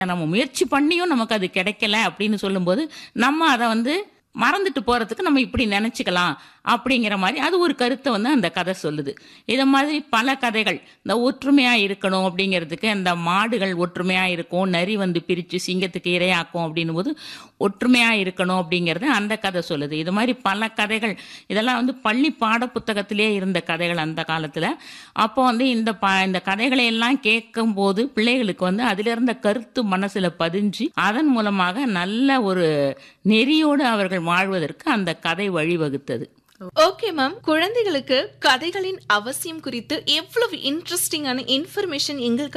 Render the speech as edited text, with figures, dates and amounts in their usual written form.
நம்ம முயற்சி பண்ணியும் நமக்கு அது கிடைக்கல அப்படின்னு சொல்லும்போது, நம்ம அத மறந்துட்டு போறதுக்கு நம்ம இப்படி நெனச்சுக்கலாம். அப்படிங்கிற மாரி அது ஒரு கருத்த அந்த கதை சொல்லுது. இத மாதிரி பல கதைகள். இந்த ஒற்றுமையா இருக்கணும் அப்படிங்கிறதுக்கு, அந்த மாடுகள் ஒற்றுமையா இருக்கும். நரி பிரிச்சு சிங்கத்துக்கு இரையாக்கும் அப்படின்னும்போது, ஒற்றுமையா இருக்கணும் அப்படிங்கிறத அந்த கதை சொல்லுது. இது மாரி பல கதைகள். இதெல்லாம் பள்ளி பாட புத்தகத்திலேயே இருந்த கதைகள் அந்த காலத்துல. அப்போ இந்த கதைகளை எல்லாம் கேட்கும்போது, பிள்ளைகளுக்கு அதில இருந்த கருத்து மனசுல பதிஞ்சு, அதன் மூலமாக நல்ல ஒரு நெறியோடு அவர்கள் வாழ்வதற்கு அந்த கதை வழிவகுத்தது. Okay ma'am. குழந்தைகளுக்கு கதைகளின் அவசியம் குறித்து எவ்வளவு இன்ட்ரெஸ்டிங்கான இன்ஃபர்மேஷன் எங்களுக்கு